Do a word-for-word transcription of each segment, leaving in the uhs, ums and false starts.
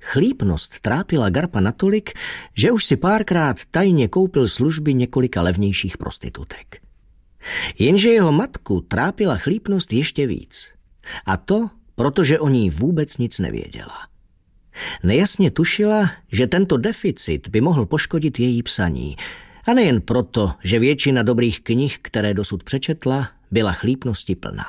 Chlípnost trápila Garpa natolik, že už si párkrát tajně koupil služby několika levnějších prostitutek. Jenže jeho matku trápila chlípnost ještě víc. A to, protože o ní vůbec nic nevěděla. Nejasně tušila, že tento deficit by mohl poškodit její psaní. A nejen proto, že většina dobrých knih, které dosud přečetla, byla chlípnosti plná.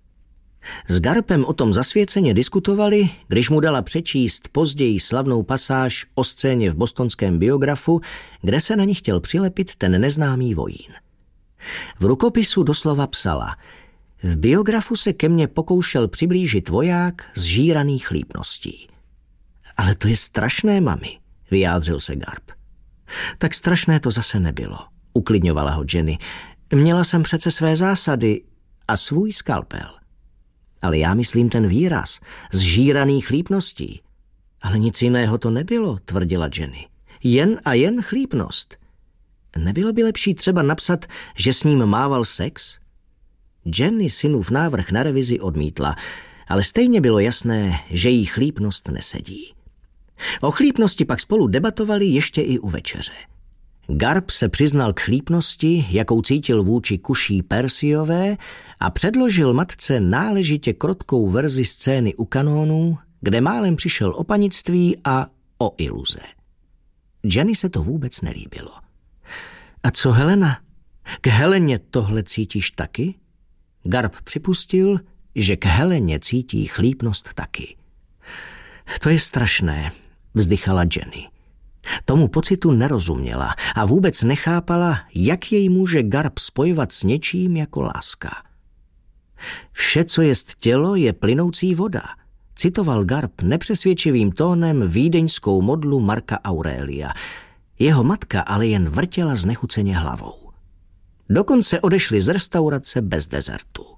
S Garpem o tom zasvěceně diskutovali, když mu dala přečíst později slavnou pasáž o scéně v bostonském biografu, kde se na ní chtěl přilepit ten neznámý vojín. V rukopisu doslova psala: v biografu se ke mně pokoušel přiblížit voják zžíraný chlípností. Ale to je strašné, mami, vyjádřil se Garp. Tak strašné to zase nebylo, uklidňovala ho Jenny. Měla jsem přece své zásady a svůj skalpel. Ale já myslím ten výraz, zžíraný chlípností. Ale nic jiného to nebylo, tvrdila Jenny. Jen a jen chlípnost. Nebylo by lepší třeba napsat, že s ním mával sex? Jenny synův návrh na revizi odmítla, ale stejně bylo jasné, že jí chlípnost nesedí. O chlípnosti pak spolu debatovali ještě i u večeře. Garp se přiznal k chlípnosti, jakou cítil vůči kuší Percyové, a předložil matce náležitě krotkou verzi scény u kanónů, kde málem přišel o panictví a o iluze. Jenny se to vůbec nelíbilo. A co Helena? K Heleně tohle cítíš taky? Garp připustil, že k Heleně cítí chlípnost taky. To je strašné, vzdychala Jenny. Tomu pocitu nerozuměla a vůbec nechápala, jak jej může Garp spojovat s něčím jako láska. Vše, co jest tělo, je plynoucí voda, citoval Garp nepřesvědčivým tónem vídeňskou modlu Marka Aurelia. Jeho matka ale jen vrtěla znechuceně hlavou. Dokonce odešli z restaurace bez dezertu.